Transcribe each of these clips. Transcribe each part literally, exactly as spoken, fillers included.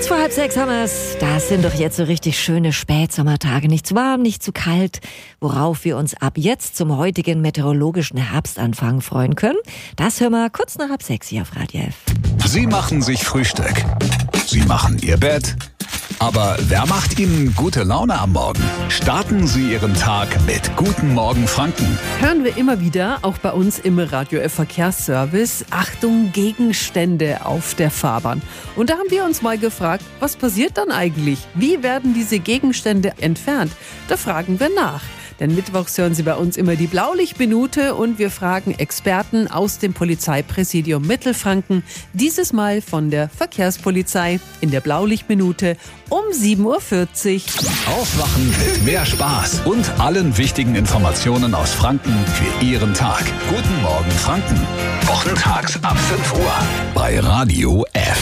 vor halb sechs haben wir's. Das sind doch jetzt so richtig schöne Spätsommertage. Nicht zu warm, nicht zu kalt. Worauf wir uns ab jetzt zum heutigen meteorologischen Herbstanfang freuen können, das hören wir kurz nach halb sechs hier auf Radio F. Sie machen sich Frühstück. Sie machen Ihr Bett. Aber wer macht Ihnen gute Laune am Morgen? Starten Sie Ihren Tag mit Guten Morgen Franken. Hören wir immer wieder, auch bei uns im Radio F Verkehrsservice, Achtung, Gegenstände auf der Fahrbahn. Und da haben wir uns mal gefragt, was passiert dann eigentlich? Wie werden diese Gegenstände entfernt? Da fragen wir nach. Denn mittwochs hören Sie bei uns immer die Blaulichtminute und wir fragen Experten aus dem Polizeipräsidium Mittelfranken, dieses Mal von der Verkehrspolizei in der Blaulichtminute um sieben Uhr vierzig. Aufwachen mit mehr Spaß und allen wichtigen Informationen aus Franken für Ihren Tag. Guten Morgen Franken. Wochentags ab fünf Uhr bei Radio F.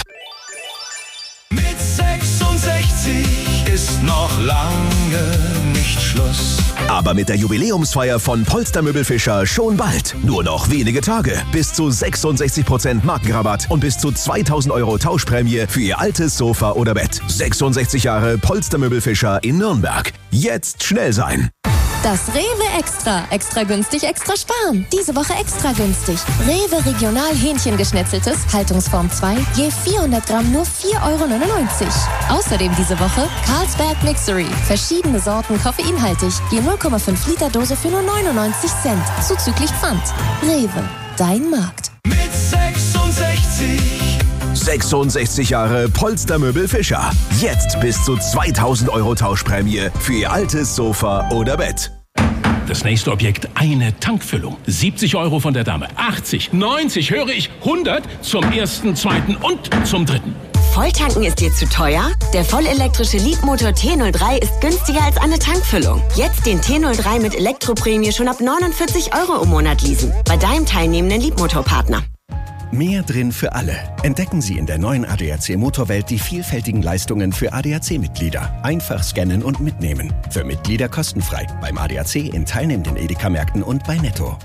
Mit sechsundsechzig ist noch lange nicht Schluss. Aber mit der Jubiläumsfeier von Polster Möbel Fischer schon bald. Nur noch wenige Tage. Bis zu sechsundsechzig Prozent Markenrabatt und bis zu zweitausend Euro Tauschprämie für Ihr altes Sofa oder Bett. sechsundsechzig Jahre Polster Möbel Fischer in Nürnberg. Jetzt schnell sein. Das Rewe Extra. Extra günstig, extra sparen. Diese Woche extra günstig. Rewe Regional Hähnchengeschnetzeltes, Haltungsform zwei, je vierhundert Gramm nur vier Euro neunundneunzig. Außerdem diese Woche Carlsberg Mixery. Verschiedene Sorten koffeinhaltig, je null Komma fünf Liter Dose für nur neunundneunzig Cent. Zuzüglich Pfand. Rewe, dein Markt. Mit sechsundsechzig. sechsundsechzig Jahre Polster Möbel Fischer. Jetzt bis zu zweitausend Euro Tauschprämie für Ihr altes Sofa oder Bett. Das nächste Objekt, eine Tankfüllung. siebzig Euro von der Dame, achtzig, neunzig, höre ich, hundert zum ersten, zweiten und zum dritten. Volltanken ist dir zu teuer? Der vollelektrische Leapmotor T null drei ist günstiger als eine Tankfüllung. Jetzt den T null drei mit Elektroprämie schon ab neunundvierzig Euro im Monat leasen. Bei deinem teilnehmenden Leapmotor-Partner. Mehr drin für alle. Entdecken Sie in der neuen A D A C Motorwelt die vielfältigen Leistungen für A D A C-Mitglieder. Einfach scannen und mitnehmen. Für Mitglieder kostenfrei. Beim A D A C in teilnehmenden Edeka-Märkten und bei Netto.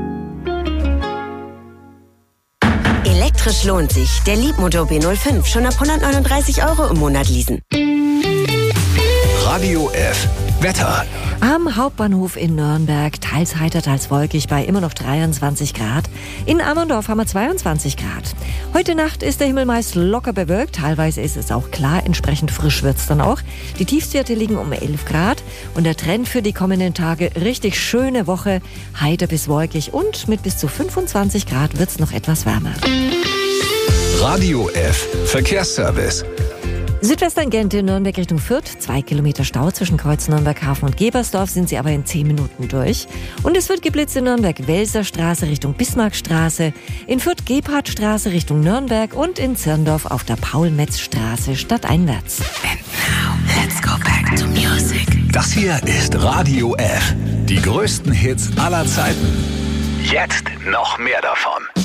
Elektrisch lohnt sich. Der Leapmotor B null fünf schon ab hundertneununddreißig Euro im Monat leasen. Radio F. Wetter. Am Hauptbahnhof in Nürnberg, teils heiter, teils wolkig, bei immer noch dreiundzwanzig Grad. In Ammerndorf haben wir zweiundzwanzig Grad. Heute Nacht ist der Himmel meist locker bewölkt, teilweise ist es auch klar, entsprechend frisch wird's dann auch. Die Tiefstwerte liegen um elf Grad und der Trend für die kommenden Tage, richtig schöne Woche, heiter bis wolkig und mit bis zu fünfundzwanzig Grad wird's noch etwas wärmer. Radio F. Verkehrsservice. Südwesttangente Nürnberg Richtung Fürth, zwei Kilometer Stau zwischen Kreuz Nürnberg-Hafen und Gebersdorf, sind Sie aber in zehn Minuten durch. Und es wird geblitzt in Nürnberg-Welser-Straße Richtung Bismarckstraße, in Fürth-Gebhardtstraße Richtung Nürnberg und in Zirndorf auf der Paul-Metz-Straße stadteinwärts. And now, let's go back to music. Das hier ist Radio F. Die größten Hits aller Zeiten. Jetzt noch mehr davon.